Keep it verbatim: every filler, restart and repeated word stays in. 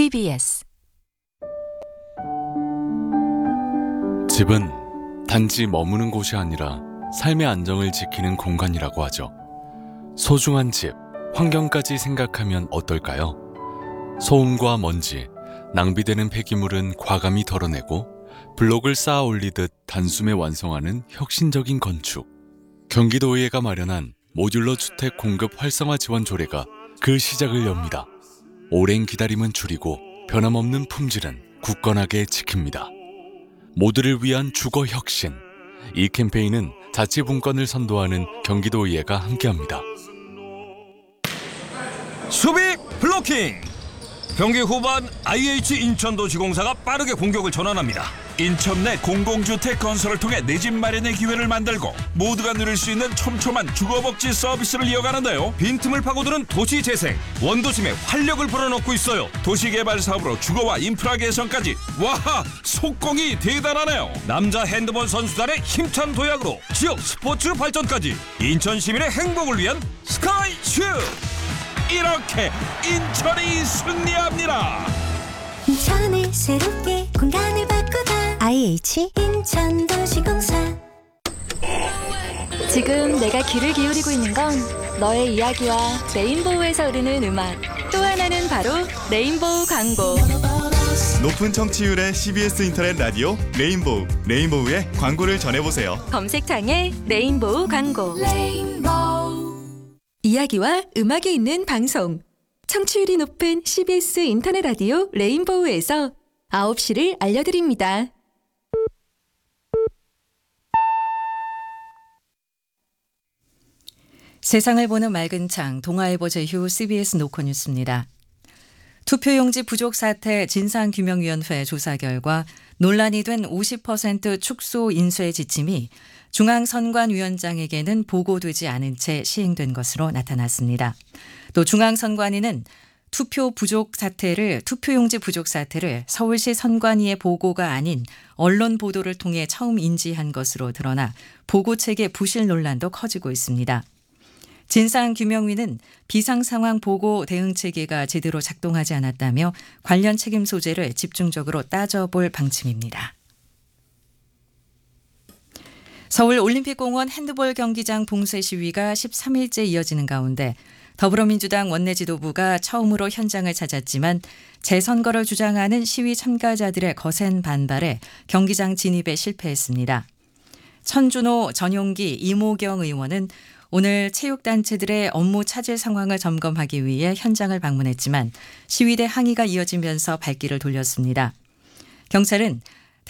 씨비에스 집은 단지 머무는 곳이 아니라 삶의 안정을 지키는 공간이라고 하죠. 소중한 집, 환경까지 생각하면 어떨까요? 소음과 먼지, 낭비되는 폐기물은 과감히 덜어내고 블록을 쌓아 올리듯 단숨에 완성하는 혁신적인 건축. 경기도의회가 마련한 모듈러 주택 공급 활성화 지원 조례가 그 시작을 엽니다. 오랜 기다림은 줄이고 변함없는 품질은 굳건하게 지킵니다. 모두를 위한 주거 혁신. 이 캠페인은 자치분권을 선도하는 경기도의회가 함께합니다. 수비 블로킹! 경기 후반 아이에이치 인천도시공사가 빠르게 공격을 전환합니다. 인천 내 공공주택 건설을 통해 내 집 마련의 기회를 만들고 모두가 누릴 수 있는 촘촘한 주거복지 서비스를 이어가는데요. 빈틈을 파고드는 도시재생, 원도심에 활력을 불어넣고 있어요. 도시개발 사업으로 주거와 인프라 개선까지. 와, 속공이 대단하네요. 남자 핸드볼 선수단의 힘찬 도약으로 지역 스포츠 발전까지. 인천 시민의 행복을 위한 스카이슈! 이렇게 인천이 승리합니다. 인천을 새롭게 공간을 바꾸다 아이에이치 인천도시공사. 지금 내가 귀를 기울이고 있는 건 너의 이야기와 레인보우에서 흐르는 음악, 또 하나는 바로 레인보우 광고. 높은 청취율의 씨비에스 인터넷 라디오 레인보우, 레인보우의 광고를 전해보세요. 검색창에 레인보우 광고. 레인보우. 이야기와 음악이 있는 방송. 청취율이 높은 씨비에스 인터넷 라디오 레인보우에서 아홉 시를 알려드립니다. 세상을 보는 맑은 창, 동아일보 제휴 씨비에스 노컷뉴스입니다. 투표용지 부족 사태 진상규명위원회 조사 결과 논란이 된 오십 퍼센트 축소 인쇄 지침이 중앙선관위원장에게는 보고되지 않은 채 시행된 것으로 나타났습니다. 또 중앙선관위는 투표 부족 사태를 투표용지 부족 사태를 서울시 선관위의 보고가 아닌 언론 보도를 통해 처음 인지한 것으로 드러나 보고체계 부실 논란도 커지고 있습니다. 진상규명위는 비상상황 보고 대응 체계가 제대로 작동하지 않았다며 관련 책임 소재를 집중적으로 따져볼 방침입니다. 서울 올림픽공원 핸드볼 경기장 봉쇄 시위가 십삼 일째 이어지는 가운데 더불어민주당 원내 지도부가 처음으로 현장을 찾았지만 재선거를 주장하는 시위 참가자들의 거센 반발에 경기장 진입에 실패했습니다. 천준호, 전용기, 이모경 의원은 오늘 체육단체들의 업무 차질 상황을 점검하기 위해 현장을 방문했지만 시위대 항의가 이어지면서 발길을 돌렸습니다. 경찰은